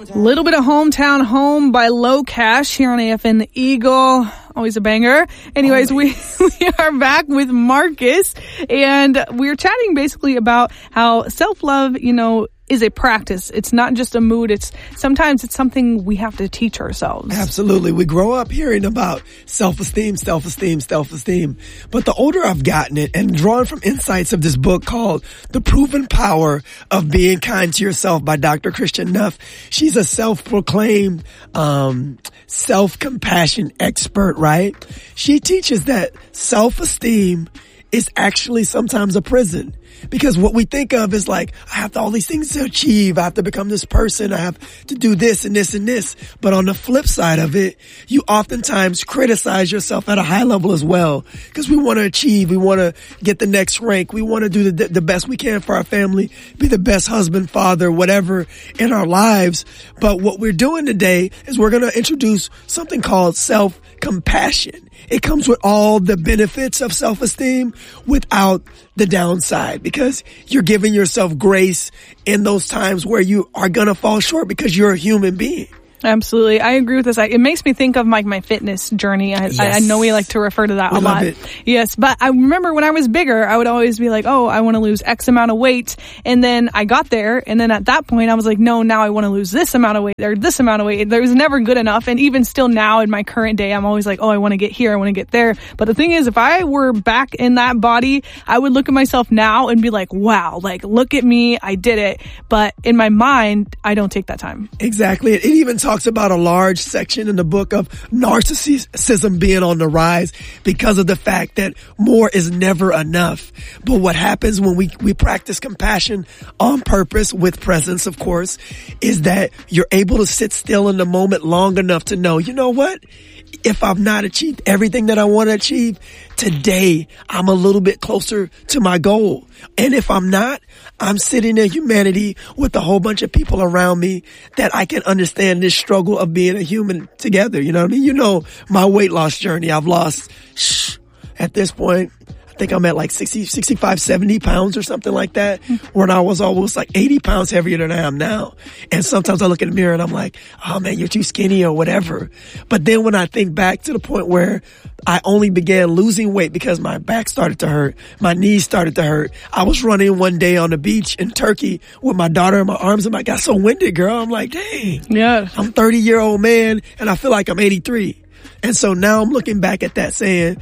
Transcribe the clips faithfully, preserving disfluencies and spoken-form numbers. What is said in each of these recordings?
Little bit of Hometown Home by Low Cash here on A F N The Eagle. Always a banger. Anyways, we, we are back with Marcus, and we're chatting basically about how self-love, you know, is a practice. It's not just a mood. It's sometimes it's something we have to teach ourselves. Absolutely. We grow up hearing about self-esteem, self-esteem, self-esteem. But the older I've gotten it and drawn from insights of this book called The Proven Power of Being Kind to Yourself by Doctor Christian Neff. She's a self-proclaimed, um, self-compassion expert, right? She teaches that self-esteem is actually sometimes a prison. Because what we think of is like, I have to, all these things to achieve. I have to become this person. I have to do this and this and this. But on the flip side of it, you oftentimes criticize yourself at a high level as well. Because we want to achieve. We want to get the next rank. We want to do the, the best we can for our family, be the best husband, father, whatever in our lives. But what we're doing today is we're going to introduce something called self-compassion. It comes with all the benefits of self-esteem without the downside, because you're giving yourself grace in those times where you are going to fall short because you're a human being. Absolutely. I agree with this. I, it makes me think of like my fitness journey. I, Yes. I, I know we like to refer to that We a love lot. it. Yes. But I remember when I was bigger, I would always be like, oh, I want to lose X amount of weight. And then I got there. And then at that point, I was like, no, now I want to lose this amount of weight or this amount of weight. There was never good enough. And even still now in my current day, I'm always like, oh, I want to get here. I want to get there. But the thing is, if I were back in that body, I would look at myself now and be like, wow, like, look at me. I did it. But in my mind, I don't take that time. Exactly. It even talks about a large section in the book of narcissism being on the rise because of the fact that more is never enough. But what happens when we, we practice compassion on purpose with presence, of course, is that you're able to sit still in the moment long enough to know, you know what? If I've not achieved everything that I want to achieve today, I'm a little bit closer to my goal. And if I'm not, I'm sitting in humanity with a whole bunch of people around me that I can understand this struggle of being a human together. You know what I mean? You know, my weight loss journey, I've lost shh, at this point, I think I'm at like sixty, sixty-five, seventy pounds or something like that, when I was almost like eighty pounds heavier than I am now. And sometimes I look in the mirror and I'm like, oh man, you're too skinny or whatever. But then when I think back to the point where I only began losing weight because my back started to hurt, my knees started to hurt. I was running one day on the beach in Turkey with my daughter in my arms and I got so winded, girl. I'm like, dang, Yeah. I'm a thirty year old man and I feel like I'm eighty-three. And so now I'm looking back at that saying,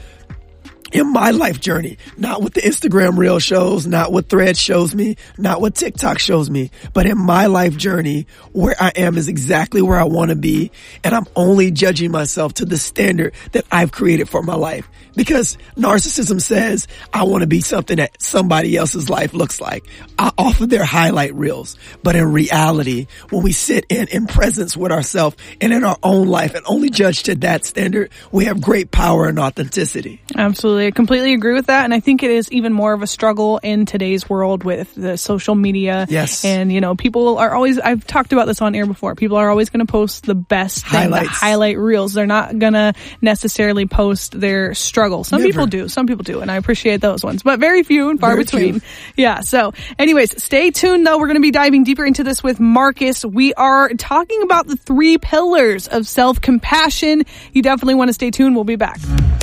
in my life journey, not what the Instagram reel shows, not what Threads shows me, not what TikTok shows me, but in my life journey, where I am is exactly where I want to be. And I'm only judging myself to the standard that I've created for my life. Because narcissism says, I want to be something that somebody else's life looks like, uh, off of their highlight reels. But in reality, when we sit in, in presence with ourselves and in our own life and only judge to that standard, we have great power and authenticity. Absolutely. I completely agree with that. And I think it is even more of a struggle in today's world with the social media. Yes. And, you know, people are always, I've talked about this on air before, people are always going to post the best thing, the Highlights. highlight reels. They're not going to necessarily post their struggle. Some Never. people do. Some people do. And I appreciate those ones, but very few and far Very between. few. Yeah. So anyways, stay tuned though. We're going to be diving deeper into this with Marcus. We are talking about the three pillars of self-compassion. You definitely want to stay tuned. We'll be back.